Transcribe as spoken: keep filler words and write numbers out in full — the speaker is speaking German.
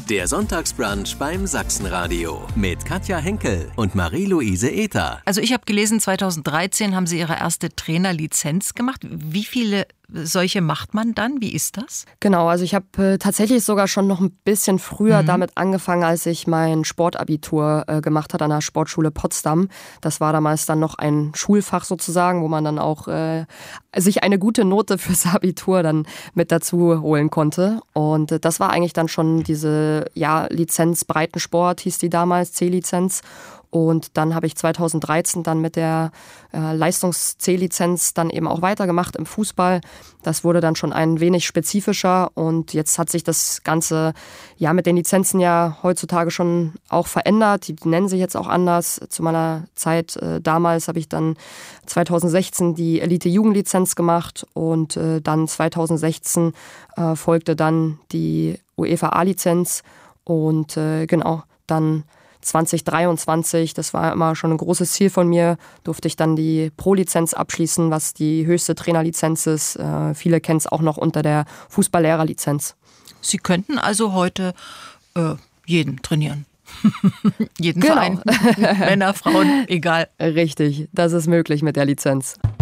Der Sonntagsbrunch beim Sachsenradio mit Katja Henkel und Marie-Louise Ether. Also ich habe gelesen, zweitausenddreizehn haben Sie Ihre erste Trainerlizenz gemacht. Wie viele solche macht man dann? Wie ist das? Genau, also ich habe äh, tatsächlich sogar schon noch ein bisschen früher Mhm. damit angefangen, als ich mein Sportabitur äh, gemacht habe an der Sportschule Potsdam. Das war damals dann noch ein Schulfach sozusagen, wo man dann auch äh, sich eine gute Note fürs Abitur dann mit dazu holen konnte. Und äh, das war eigentlich dann schon diese ja, Lizenz Breitensport, hieß die damals, C-Lizenz. Und dann habe ich zweitausenddreizehn dann mit der äh, Leistungs-C-Lizenz dann eben auch weitergemacht im Fußball. Das wurde dann schon ein wenig spezifischer und jetzt hat sich das Ganze ja mit den Lizenzen ja heutzutage schon auch verändert. Die nennen sich jetzt auch anders. Zu meiner Zeit äh, damals habe ich dann zweitausendsechzehn die Elite-Jugendlizenz gemacht und äh, dann zweitausendsechzehn äh, folgte dann die UEFA A-Lizenz und äh, genau, dann zwanzig dreiundzwanzig, das war immer schon ein großes Ziel von mir, durfte ich dann die Pro-Lizenz abschließen, was die höchste Trainerlizenz ist. Äh, viele kennen es auch noch unter der Fußballlehrerlizenz. Sie könnten also heute äh, jeden trainieren. Jeden Genau. Verein, Männer, Frauen, egal. Richtig, das ist möglich mit der Lizenz.